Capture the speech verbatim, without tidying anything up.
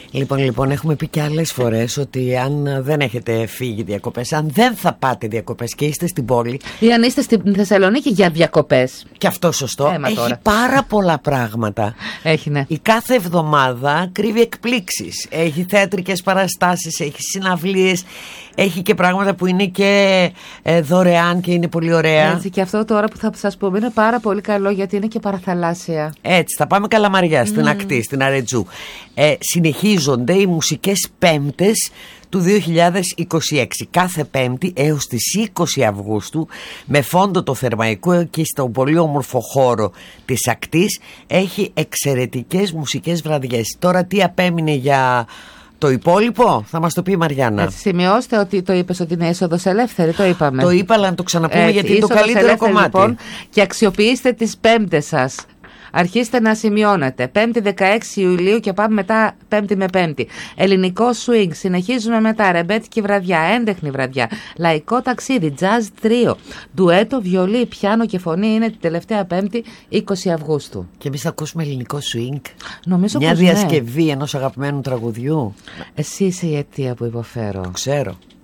Λοιπόν, λοιπόν, έχουμε πει και άλλες φορές ότι αν δεν έχετε φύγει διακοπές, αν δεν θα πάτε διακοπές και είστε στην πόλη ή αν είστε στην Θεσσαλονίκη για διακοπές, και αυτό σωστό, Έμα έχει τώρα. πάρα πολλά πράγματα. Έχει, ναι. Η κάθε εβδομάδα κρύβει εκπλήξεις. Έχει θεατρικές παραστάσεις, έχει συναυλίες, έχει και πράγματα που είναι και ε, δωρεάν και είναι πολύ ωραία. Έτσι, και αυτό τώρα που θα σας πούμε είναι πάρα πολύ καλό, γιατί είναι και παραθαλάσσια. Έτσι, θα πάμε Καλαμαριά, στην mm. ακτή, στην Αρετζού. Ε, συνεχίζονται οι μουσικές πέμπτες του δύο χιλιάδες είκοσι έξι. Κάθε Πέμπτη έως τις είκοσι Αυγούστου, με φόντο το Θερμαϊκό και στο πολύ όμορφο χώρο της ακτής, έχει εξαιρετικές μουσικές βραδιές. Τώρα τι απέμεινε για το υπόλοιπο, θα μας το πει η Μαριάννα. Έτσι, σημειώστε ότι το είπες ότι είναι είσοδος ελεύθερη, το είπαμε. Το είπα, αλλά να το ξαναπούμε. Έτσι, γιατί είναι το καλύτερο κομμάτι. Λοιπόν, και αξιοποιήστε τις πέμπτες σας. Αρχίστε να σημειώνετε. Πέμπτη δεκαέξι Ιουλίου και πάμε μετά Πέμπτη με Πέμπτη. Ελληνικό swing. Συνεχίζουμε μετά. Ρεμπέτικη βραδιά. Έντεχνη βραδιά. Λαϊκό ταξίδι. Jazz τρίο. Ντουέτο, βιολί, πιάνο και φωνή. Είναι την τελευταία Πέμπτη είκοσι Αυγούστου. Και εμείς θα ακούσουμε ελληνικό swing. Νομίζω Μια πως διασκευή ναι. ενός αγαπημένου τραγουδιού. Εσύ είσαι η αιτία που υποφέρω. Το ξέρω.